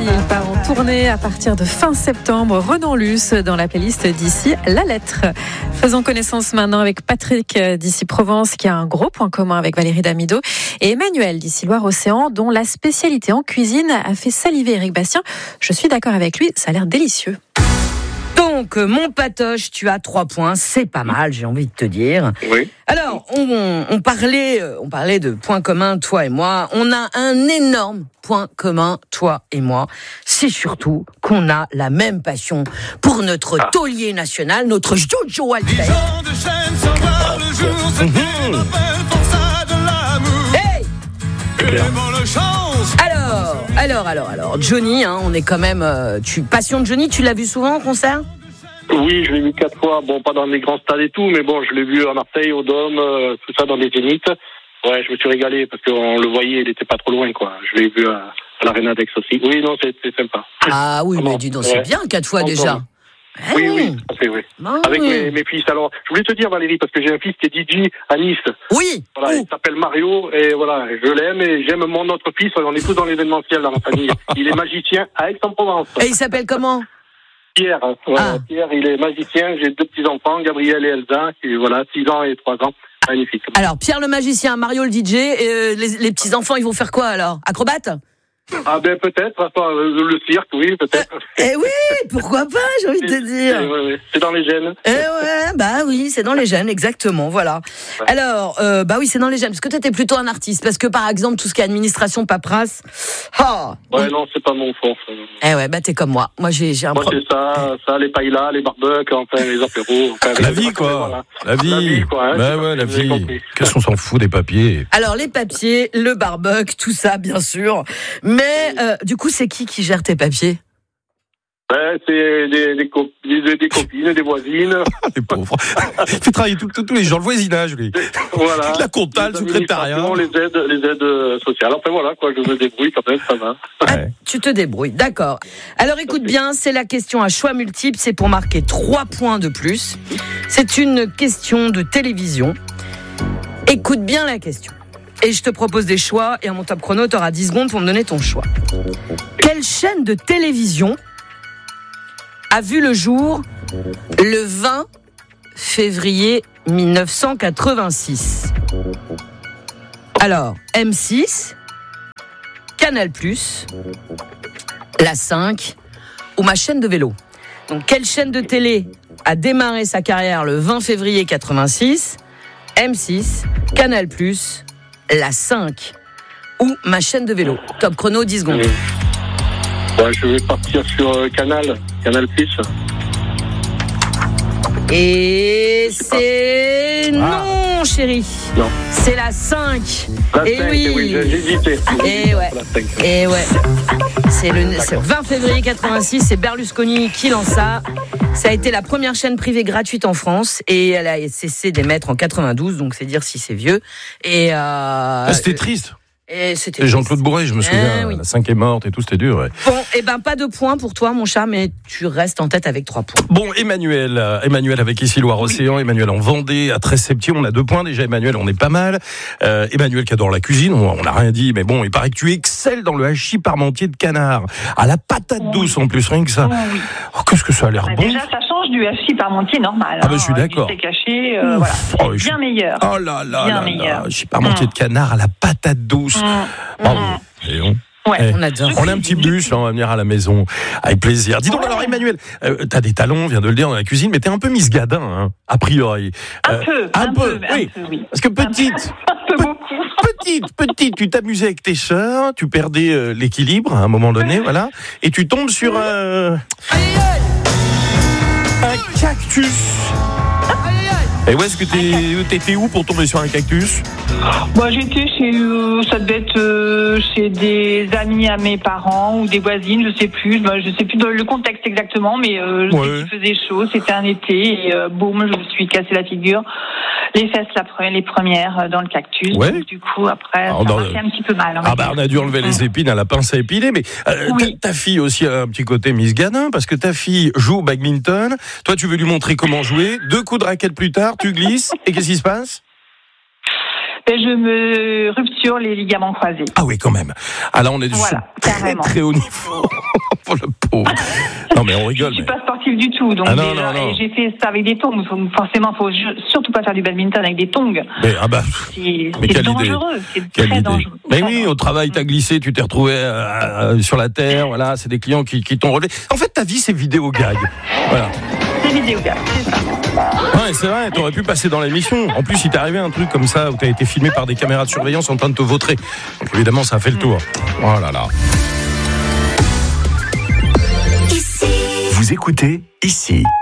il part en tournée à partir de fin septembre. Renan Luce dans la playlist d'ici La Lettre. Faisons connaissance maintenant avec Patrick d'ici Provence qui a un gros point commun avec Valérie Damido et Emmanuel d'ici Loire-Océan dont la spécialité en cuisine a fait saliver Éric Bastien. Je suis d'accord avec lui, ça a l'air délicieux. Donc, mon patoche, tu as 3 points, c'est pas mal, j'ai envie de te dire. Oui. Alors, on parlait de points communs, toi et moi. On a un énorme point commun, toi et moi. C'est surtout qu'on a la même passion pour notre taulier national, notre Jojo Alter. Hey! Alors, Johnny, on est quand même... Passion de Johnny, tu l'as vu souvent en concert ? Oui, je l'ai vu 4 fois. Bon, pas dans les grands stades et tout, mais bon, je l'ai vu à Marseille, au Dôme, tout ça dans des zéniths. Ouais, je me suis régalé parce qu'on le voyait, il était pas trop loin, quoi. Je l'ai vu à l'Arena d'Aix aussi. Oui, non, c'est sympa. Ah oui, mais dis donc, c'est bien 4 fois déjà. Oui, tout à fait, oui. Avec mes fils. Alors, je voulais te dire, Valérie, parce que j'ai un fils qui est DJ à Nice. Oui. Voilà, il s'appelle Mario, et voilà, je l'aime, et j'aime mon autre fils. On est tous dans l'événementiel dans ma famille. Il est magicien à Aix-en-Provence. Et il s'appelle comment ? Pierre. Pierre, il est magicien. J'ai 2 petits-enfants, Gabriel et Elsa, qui, 6 ans et 3 ans. Magnifique. Alors, Pierre le magicien, Mario le DJ, et les petits-enfants, ils vont faire quoi alors ? Acrobates ? Ah ben peut-être, le cirque, oui, peut-être. Eh oui, pourquoi pas, j'ai envie de te dire. Oui, c'est dans les gènes. Oui, c'est dans les gènes, exactement, voilà. Ouais. Alors, oui, c'est dans les gènes, parce que toi, t'es plutôt un artiste, parce que par exemple, tout ce qui est administration, paperasse... non, c'est pas mon fort. T'es comme moi. Moi, j'ai un problème. Moi, c'est ça, les paillas, les barbecues, les apéros. La vie, quoi. La vie, quoi. La vie. Qu'est-ce qu'on s'en fout des papiers ? Alors, les papiers, le barbecue, tout ça, bien sûr. Mais du coup, c'est qui gère tes papiers ? C'est des copines, des voisines. Les pauvres. Il fait travailler tous les gens, le voisinage, lui. Voilà. La comptable, le secrétariat. Les aides sociales. Après, voilà, quoi, je me débrouille quand même, ça va. Tu te débrouilles, d'accord. Alors, écoute bien, c'est la question à choix multiples. C'est pour marquer 3 points de plus. C'est une question de télévision. Écoute bien la question. Et je te propose des choix, et à mon top chrono, tu auras 10 secondes pour me donner ton choix. Quelle chaîne de télévision a vu le jour le 20 février 1986 ? Alors, M6, Canal+, La 5 ou ma chaîne de vélo ? Donc, quelle chaîne de télé a démarré sa carrière le 20 février 86 ? M6, Canal+, La 5 ou ma chaîne de vélo. Top chrono, 10 secondes. Je vais partir sur Canal+. Et c'est non, chérie. Non. C'est la 5. La 5, oui, j'ai hésité. Et ouais. C'est le 20 février 86, c'est Berlusconi qui lance ça. Ça a été la première chaîne privée gratuite en France et elle a cessé d'émettre en 92, donc c'est dire si c'est vieux. Et c'était triste. Et Jean-Claude Bourret, je me souviens, la 5 est morte et tout, c'était dur. Ouais. Bon, pas de points pour toi, mon chat, mais tu restes en tête avec 3 points. Bon, Emmanuel avec ici Loire-Océan, oui. Emmanuel en Vendée, à 13-Septième, on a 2 points déjà. Emmanuel, on est pas mal. Emmanuel qui adore la cuisine, on n'a rien dit, mais bon, il paraît que tu excelles dans le hachis parmentier de canard, à la patate douce en plus, rien que ça. Oui. Oh, qu'est-ce que ça a l'air bon. Déjà, ça change du hachis parmentier normal. Je suis d'accord. Du steak haché, c'est bien meilleur. Oh là là, hachis parmentier de canard à la patate douce. Bravo. On adore. On a un petit bûche, on va venir à la maison avec plaisir. Dis donc alors Emmanuel, t'as des talents, on vient de le dire, dans la cuisine, mais t'es un peu Miss Gadin, a priori. Un peu, oui. Parce que petite, tu t'amusais avec tes sœurs, tu perdais l'équilibre à un moment donné, voilà, et tu tombes sur un cactus. Et où est-ce que t'étais où pour tomber sur un cactus ? J'étais ça devait être chez des amis à mes parents ou des voisines, je sais plus le contexte exactement, mais je sais qu'il faisait chaud, c'était un été et boum, je me suis cassé la figure, les fesses les premières dans le cactus. Ouais. Donc, du coup après ça m'a fait un petit peu mal. On a dû enlever les épines à la pince à épiler, mais ta fille aussi a un petit côté Miss Gadin, parce que ta fille joue au badminton, toi tu veux lui montrer comment jouer, 2 coups de raquette plus tard, tu glisses, et qu'est-ce qui se passe ? Je me rupture les ligaments croisés. Ah oui, quand même. Ah là, on est très très haut niveau. Oh, le pauvre. Non, mais on rigole. Je suis pas sportive du tout, donc non. et j'ai fait ça avec des tongs. Forcément, faut surtout pas faire du badminton avec des tongs. Mais, c'est dangereux, c'est très dangereux. Mais oui, au travail, t'as glissé, tu t'es retrouvé sur la terre, voilà, c'est des clients qui t'ont relevé. En fait, ta vie, c'est vidéo gag. Voilà. C'est vidéo gag, c'est ça. Ouais, c'est vrai, t'aurais pu passer dans l'émission. En plus, il t'est arrivé un truc comme ça où t'as été filmé par des caméras de surveillance en train de te vautrer. Donc évidemment, ça a fait le tour. Oh là là. Vous écoutez ici.